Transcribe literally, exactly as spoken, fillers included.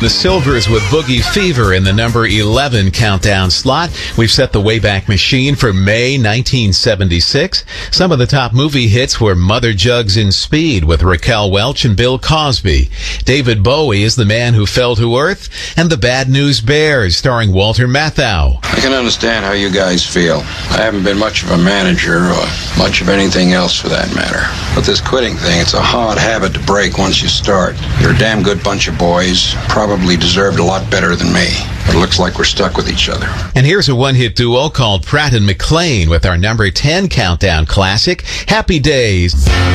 The Silvers with Boogie Fever in the number eleven countdown slot. We've set the Wayback Machine for May nineteen seventy-six. Some of the top movie hits were Mother Jugs in Speed with Raquel Welch and Bill Cosby. David Bowie is The Man Who Fell to Earth, and The Bad News Bears starring Walter Matthau. I can understand how you guys feel. I haven't been much of a manager or much of anything else for that matter. But this quitting thing, it's a hard habit to break once you start. You're a damn good bunch of boys. Probably deserved a lot better than me. But it looks like we're stuck with each other. And here's a one-hit duo called Pratt and McClain with our number ten countdown classic, Happy Days.